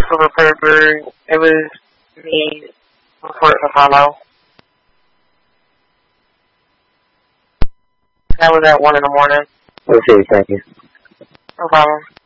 flip a paper. It was me before to follow. That was at 1 in the morning. Okay, thank you. No problem.